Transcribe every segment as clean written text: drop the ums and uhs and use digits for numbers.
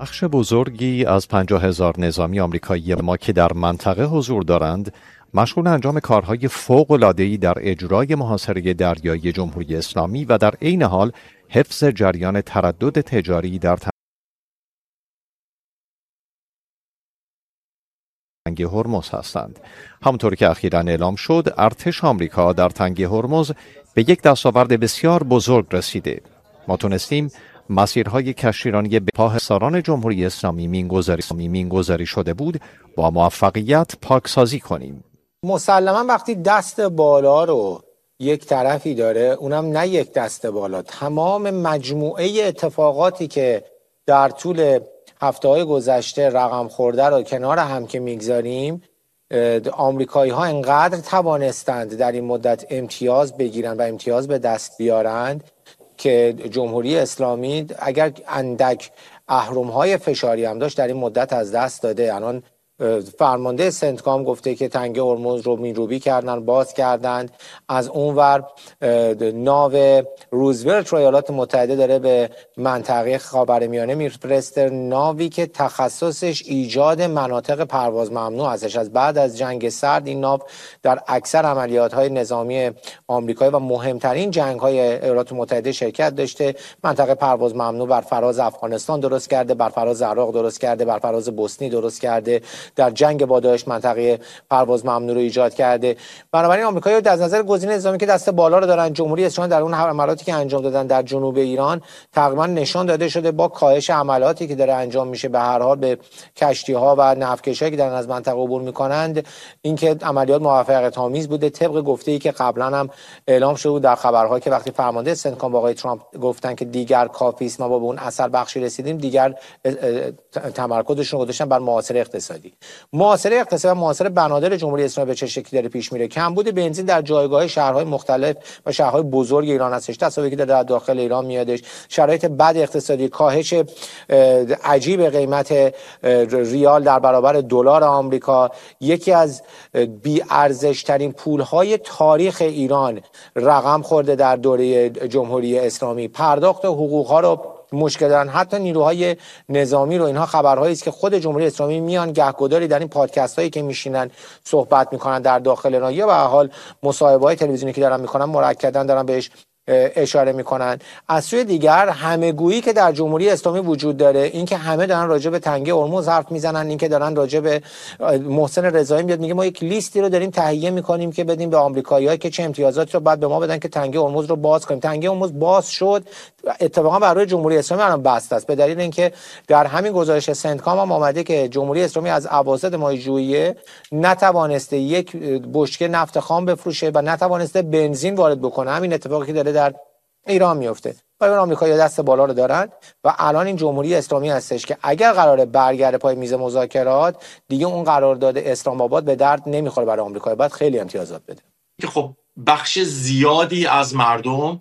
بخش بزرگی از 50,000 نظامی آمریکایی ما که در منطقه حضور دارند مشغول انجام کارهای فوق‌العاده‌ای در اجرای محاصره دریایی جمهوری اسلامی و در عین حال حفظ جریان تردد تجاری در تنگه هرمز هستند. همونطور که اخیراً اعلام شد، ارتش آمریکا در تنگه هرمز به یک دستاورد بسیار بزرگ رسیده. ما تونستیم مسیرهای کشتیرانی به پاه حصاران جمهوری اسلامی مینگذاری شده بود با موفقیت پاکسازی کنیم. مسلما وقتی دست بالا رو یک طرفی داره، اونم نه یک دست بالا، تمام مجموعه اتفاقاتی که در طول هفته‌های گذشته رقم خورده رو کنار هم که میگذاریم، آمریکایی ها انقدر توانستند در این مدت امتیاز بگیرن و امتیاز به دست بیارند که جمهوری اسلامی اگر اندک اهرم‌های فشاری هم داشت در این مدت از دست داده. الان فرمانده سنتکام گفته که تنگه هرمز رو میروبی کردن، باز کردند. از اونور ناو روزولت رو ایالات متحده داره به منطقه خاورمیانه میفرسته، ناوی که تخصصش ایجاد مناطق پرواز ممنوع هستش. از بعد از جنگ سرد این ناو در اکثر عملیات‌های نظامی آمریکایی و مهمترین جنگ‌های ایالات متحده شرکت داشته. منطقه پرواز ممنوع بر فراز افغانستان درست کرده، بر فراز عراق درست کرده، بر فراز بوسنی درست کرده، در جنگ با داعش منطقه پرواز ممنوع رو ایجاد کرده. بنابراین آمریکایی‌ها از نظر گزینه نظامی که دست بالا رو دارن، جمهوری اسلامی در اون حملاتی که انجام دادن در جنوب ایران تقریبا نشان داده شده با کاهش حملاتی که داره انجام میشه به هر حال به کشتی‌ها و نفتکش‌هایی که دارن از منطقه عبور میکنند، اینکه عملیات موفقیت آمیز بوده. طبق گفته‌ای که قبلا هم اعلام شده بود در خبرها که وقتی فرمانده سنتکام با آقای ترامپ گفتن که دیگر کافی است، ما به اون اثر بخشی رسیدیم، دیگر تمرکزشون رو گذاشتن بر محاصره اقتصادی. محاصره اقتصادی و محاصره بنادر جمهوری اسلامی به چه شکلی داره پیش میره؟ کمبود بنزین در جایگاه شهرهای مختلف و شهرهای بزرگ ایران هستش، تصاویری که در داخل ایران میادش، شرایط بد اقتصادی، کاهش عجیب قیمت ریال در برابر دلار آمریکا، یکی از بی ارزش ترین پولهای تاریخ ایران رقم خورده در دوره جمهوری اسلامی، پرداخت حقوق ها رو مشکل دارن، حتی نیروهای نظامی رو. اینها خبرهایی است که خود جمهوری اسلامی میان گهگداری در این پادکست هایی که میشینن صحبت میکنن در داخل ایران یا به هر حال مصاحبه های تلویزیونی که دارن میکنن مؤکداً دارن بهش اشاره میکنن. از سوی دیگر همه‌گویی که در جمهوری اسلامی وجود داره، این که همه دارن راجع به تنگه هرمز حرف میزنن، این که دارن راجع به محسن رضایی میاد میگه ما یک لیستی رو داریم تهیه میکنیم که بدیم به آمریکایی‌ها که چه امتیازاتی رو بعد به ما بدن که تنگه هرمز رو باز کنیم. تنگه هرمز باز شد، اتفاقا برای جمهوری اسلامی الان بسته است، به دلیل اینکه در همین گزارش سنتکام هم آمده که جمهوری اسلامی از اواسط ماه ژوئیه نتوانسته یک بشکه نفت خام بفروشه و نتوانسته بنزین وارد بکنه. همین اتفاقی که داره در ایران میفته. و اون آمریکایی‌ها دست بالا رو دارن و الان این جمهوری اسلامی هستش که اگر قراره برگرده پای میز مذاکرات، دیگه اون قرارداد اسلام آباد به درد نمیخوره برای آمریکا، باید خیلی امتیازات بده. که خب بخش زیادی از مردم،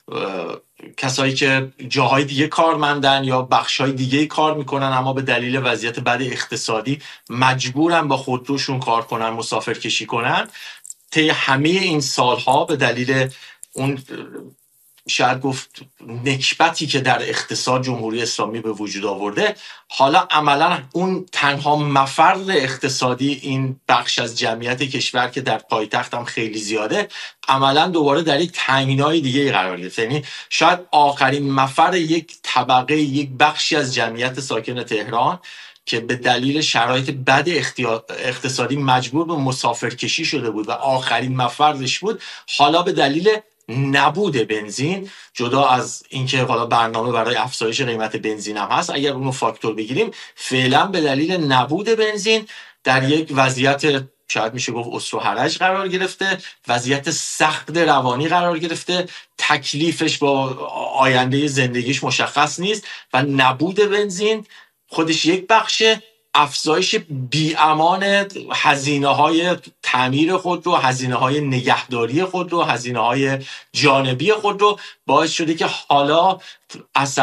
کسایی که جاهای دیگه کارمندن یا بخشای دیگه کار میکنن اما به دلیل وضعیت بد اقتصادی مجبورن با خودروشون کار کنن، مسافر کشی کنن، طی همه این سالها به دلیل اون شاید گفت نکبتی که در اقتصاد جمهوری اسلامی به وجود آورده، حالا عملا اون تنها مفر اقتصادی این بخش از جمعیت کشور که در پایتخت هم خیلی زیاده، عملا دوباره در یک تنگنای دیگه قرار گرفت. یعنی شاید آخرین مفر یک طبقه، یک بخشی از جمعیت ساکن تهران که به دلیل شرایط بد اقتصادی مجبور به مسافرکشی شده بود و آخرین مفرش بود، حالا به دلیل نبود بنزین، جدا از اینکه حالا برنامه برای افزایش قیمت بنزین هم هست، اگر اونو فاکتور بگیریم، فعلا به دلیل نبود بنزین در یک وضعیت شاید میشه گفت اسر و حرج قرار گرفته، وضعیت سخت روانی قرار گرفته، تکلیفش با آینده زندگیش مشخص نیست و نبود بنزین خودش یک بخشه، افزایش بی‌امان هزینه‌های تعمیر خودرو، هزینه‌های نگهداری خودرو، هزینه‌های جانبی خودرو باعث شده که حالا اثر